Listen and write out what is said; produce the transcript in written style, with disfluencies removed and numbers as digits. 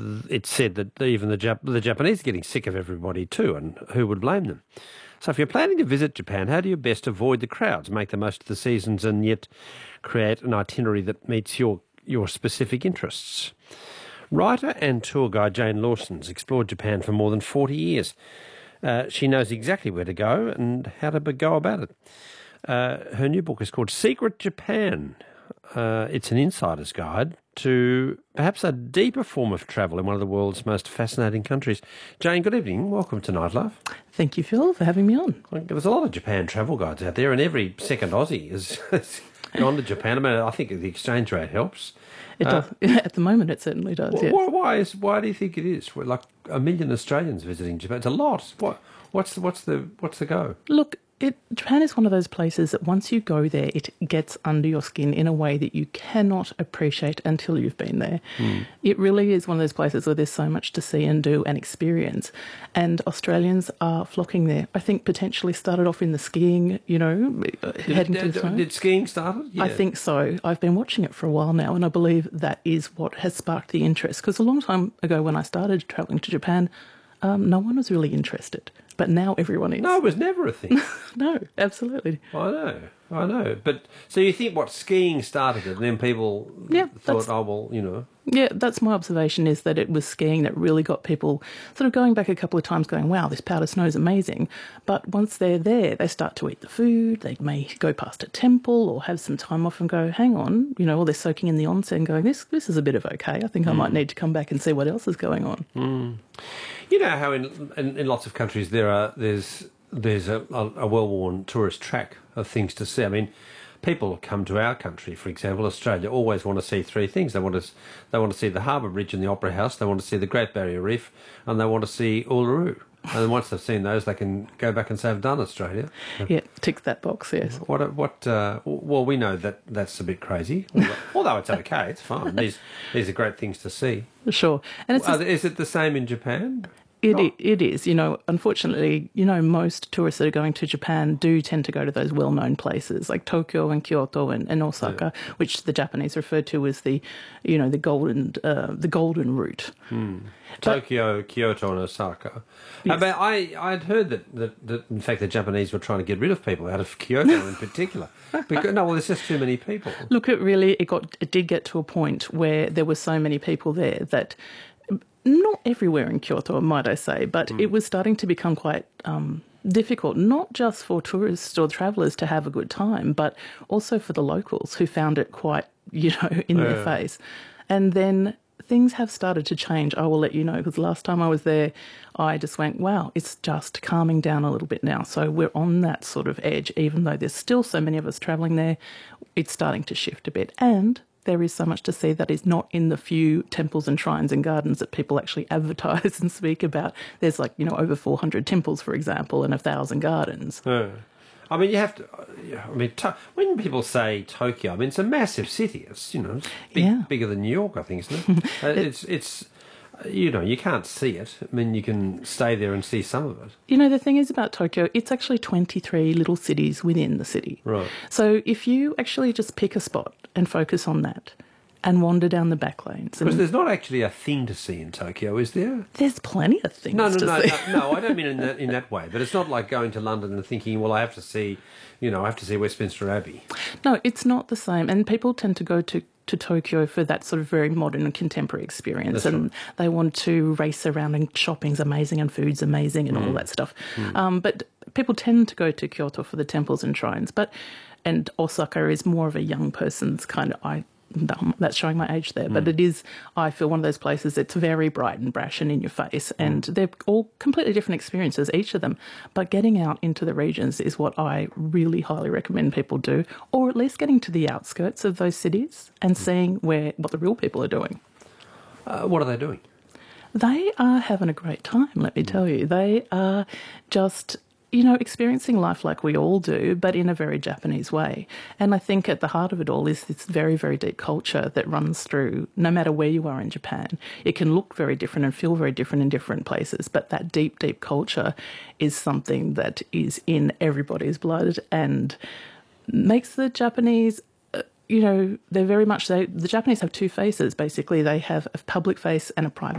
it's said that even the Japanese are getting sick of everybody too, and who would blame them? So if you're planning to visit Japan, how do you best avoid the crowds, make the most of the seasons, and yet create an itinerary that meets your specific interests? Writer and tour guide Jane Lawson's explored Japan for more than 40 years. She knows exactly where to go and how to go about it. Her new book is called Secret Japan. It's an insider's guide to perhaps a deeper form of travel in one of the world's most fascinating countries. Jane, good evening. Welcome to Night Love. Thank you, Phil, for having me on. There's a lot of Japan travel guides out there, and every second Aussie has gone to Japan. I mean, I think the exchange rate helps. It does. At the moment, it certainly does, yes. Why do you think it is? We're like 1 million Australians visiting Japan. It's a lot. What's the go? Look, Japan is one of those places that once you go there, it gets under your skin in a way that you cannot appreciate until you've been there. It really is one of those places where there's so much to see and do and experience. And Australians are flocking there. I think potentially started off in the skiing, heading to the snow. Did skiing start? Yeah. I think so. I've been watching it for a while now, and I believe that is what has sparked the interest. Because a long time ago when I started travelling to Japan, no one was really interested. But now everyone is. No, it was never a thing. No, absolutely. I know. But so you think skiing started it, and then people thought, Yeah, that's my observation, is that it was skiing that really got people sort of going back a couple of times going, wow, this powder snow is amazing. But once they're there, they start to eat the food. They may go past a temple or have some time off and go, hang on, or they're soaking in the onsen going, this is a bit of okay. I think I might need to come back and see what else is going on. You know how in lots of countries there's a well-worn tourist track of things to see. I mean, people come to our country, for example, Australia, always want to see three things. They want to see the Harbour Bridge and the Opera House. They want to see the Great Barrier Reef, and they want to see Uluru. And once they've seen those, they can go back and say, "I've done Australia." Yeah, tick that box. Yes. Well, we know that's a bit crazy. Although it's okay, it's fine. These are great things to see. Sure. And is it the same in Japan? It is. Unfortunately, most tourists that are going to Japan do tend to go to those well-known places like Tokyo and Kyoto and Osaka, which the Japanese refer to as the golden route. Tokyo, Kyoto, and Osaka. Yes. I'd heard that in fact the Japanese were trying to get rid of people out of Kyoto in particular. There's just too many people. Look, it did get to a point where there were so many people there that. Not everywhere in Kyoto, might I say, but it was starting to become quite difficult, not just for tourists or travellers to have a good time, but also for the locals who found it quite, in their face. And then things have started to change, I will let you know, because last time I was there, I just went, wow, it's just calming down a little bit now. So we're on that sort of edge, even though there's still so many of us travelling there, it's starting to shift a bit. And there is so much to see that is not in the few temples and shrines and gardens that people actually advertise and speak about. There's over 400 temples, for example, and 1,000 gardens. I mean, you have to. When people say Tokyo, I mean, it's a massive city. It's bigger than New York, I think, isn't it? It's you can't see it. I mean, you can stay there and see some of it. The thing is about Tokyo, it's actually 23 little cities within the city. Right. So if you actually just pick a spot and focus on that and wander down the back lanes. Because there's not actually a thing to see in Tokyo, is there? There's plenty of things to see. No, I don't mean in that way. But it's not like going to London and thinking, well, I have to see Westminster Abbey. No, it's not the same. And people tend to go to Tokyo for that sort of very modern and contemporary experience. That's and right. They want to race around, and shopping's amazing and food's amazing and all that stuff. But people tend to go to Kyoto for the temples and shrines. And Osaka is more of a young person's kind of... that's showing my age there, but it is, I feel, one of those places that's very bright and brash and in your face, and they're all completely different experiences, each of them. But getting out into the regions is what I really highly recommend people do, or at least getting to the outskirts of those cities and seeing what the real people are doing. What are they doing? They are having a great time, let me tell you. They are just... experiencing life like we all do, but in a very Japanese way. And I think at the heart of it all is this very, very deep culture that runs through, no matter where you are in Japan. It can look very different and feel very different in different places, but that deep, deep culture is something that is in everybody's blood and makes the Japanese... they're very much... The Japanese have two faces, basically. They have a public face and a private